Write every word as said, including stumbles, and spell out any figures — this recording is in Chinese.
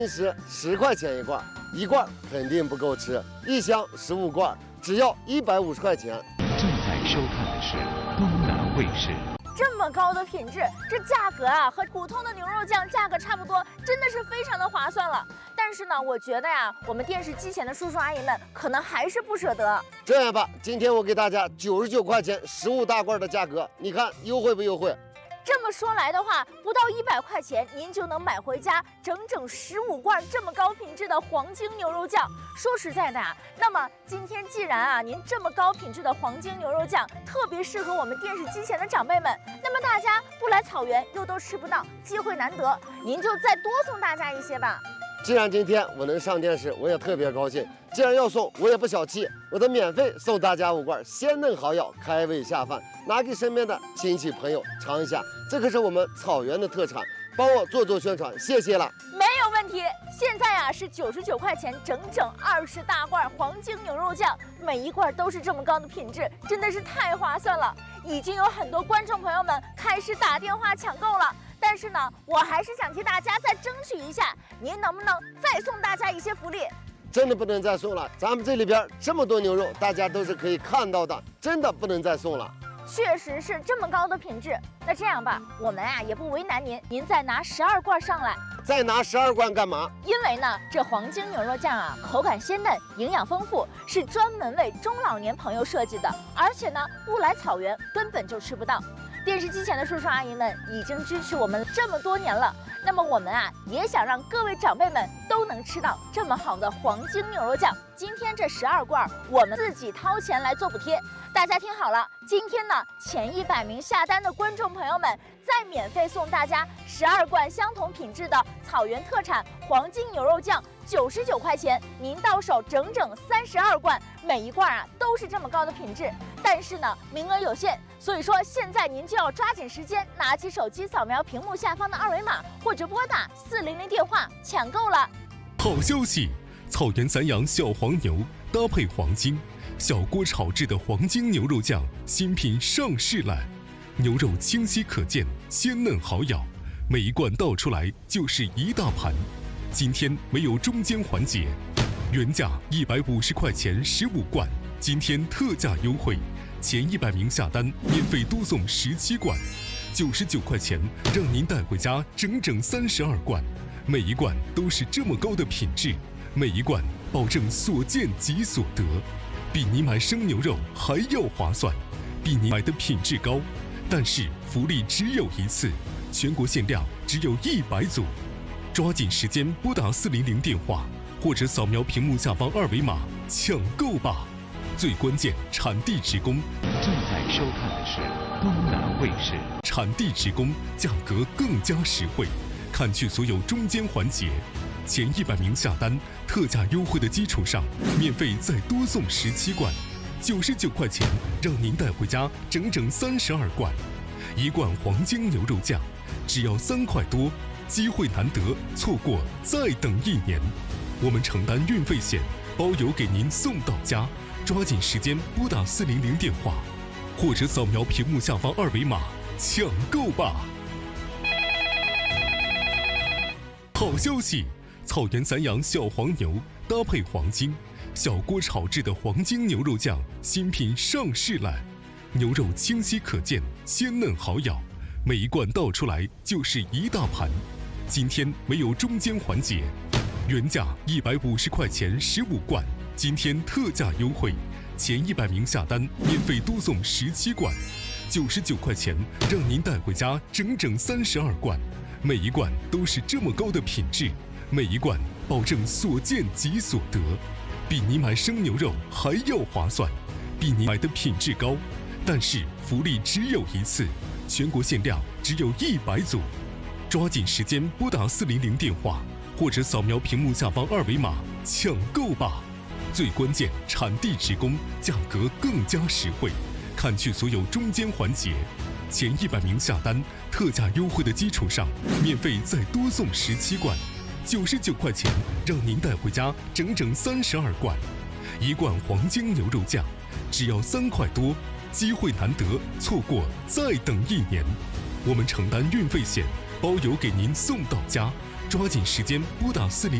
平时十块钱一罐，一罐肯定不够吃，一箱十五罐，只要一百五十块钱。 正在收看的是东南卫视。 这么高的品质，这价格啊和普通的牛肉酱价格差不多，真的是非常的划算了。但是呢，我觉得呀，我们电视机前的叔叔阿姨们可能还是不舍得。 这样吧，今天我给大家九十九块钱十五大罐的价格，你看优惠不优惠？ 这么说来的话，不到一百块钱，您就能买回家整整十五罐这么高品质的黄金牛肉酱。说实在的啊，那么今天既然啊您这么高品质的黄金牛肉酱特别适合我们电视机前的长辈们，那么大家不来草原又都吃不到，机会难得，您就再多送大家一些吧。 既然今天我能上电视，我也特别高兴。既然要送，我也不小气，我的免费送大家五罐鲜嫩好咬，开胃下饭，拿给身边的亲戚朋友尝一下，这可是我们草原的特产，帮我做做宣传，谢谢了。 没有问题。现在啊是九十九块钱，整整二十大罐黄金牛肉酱，每一罐都是这么高的品质，真的是太划算了。已经有很多观众朋友们开始打电话抢购了。但是呢，我还是想替大家再争取一下，您能不能再送大家一些福利？ 真的不能再送了，咱们这里边这么多牛肉，大家都是可以看到的，真的不能再送了。 确实是这么高的品质，那这样吧，我们啊也不为难您，您再拿十二罐上来。 再拿十二罐干嘛？ 因为呢，这黄金牛肉酱啊，口感鲜嫩，营养丰富，是专门为中老年朋友设计的，而且呢，不来草原根本就吃不到。电视机前的叔叔阿姨们已经支持我们这么多年了，那么我们啊也想让各位长辈们都能吃到这么好的黄金牛肉酱。今天这十二罐我们自己掏钱来做补贴，大家听好了，今天呢前一百名下单的观众朋友们再免费送大家十二罐相同品质的草原特产黄金牛肉酱，九十九块钱，您到手整整三十二罐，每一罐啊都是这么高的品质。但是呢，名额有限，所以说现在您就要抓紧时间，拿起手机扫描屏幕下方的二维码，或者拨打四零零电话抢购了。 好消息！草原散养小黄牛搭配黄金，小锅炒制的黄金牛肉酱新品上市了。牛肉清晰可见，鲜嫩好咬，每一罐倒出来就是一大盘。今天没有中间环节，原价一百五十块钱十五罐，今天特价优惠，前一百名下单免费多送十七罐，九十九块钱让您带回家整整三十二罐，每一罐都是这么高的品质，每一罐保证所见即所得，比你买生牛肉还要划算，比你买的品质高。但是福利只有一次，全国限量只有一百组，抓紧时间拨打四零零电话，或者扫描屏幕下方二维码抢购吧。最关键，产地直供。 正在收看的是东南卫视。 产地直供，价格更加实惠，砍去所有中间环节。前一百名下单，特价优惠的基础上，免费再多送十七罐，九十九块钱让您带回家整整三十二罐。一罐黄金牛肉酱，只要三块多，机会难得，错过再等一年。我们承担运费险，包邮给您送到家。抓紧时间拨打四零零电话，或者扫描屏幕下方二维码抢购吧。好消息！草原散养小黄牛搭配黄金，小锅炒制的黄金牛肉酱新品上市了。牛肉清晰可见，鲜嫩好咬，每一罐倒出来就是一大盘。今天没有中间环节，原价一百五十块钱十五罐，今天特价优惠，前一百名下单免费多送十七罐，九十九块钱让您带回家整整三十二罐，每一罐都是这么高的品质，每一罐保证所见即所得，比你买生牛肉还要划算，比你买的品质高。但是福利只有一次，全国限量只有一百组，抓紧时间拨打四零零电话，或者扫描屏幕下方二维码抢购吧。最关键，产地直供，价格更加实惠，砍去所有中间环节。前一百名下单，特价优惠的基础上，免费再多送十七罐，九十九块钱让您带回家整整三十二罐。一罐黄金牛肉酱，只要三块多，机会难得，错过再等一年。我们承担运费险，包邮给您送到家。 抓紧时间拨打四零。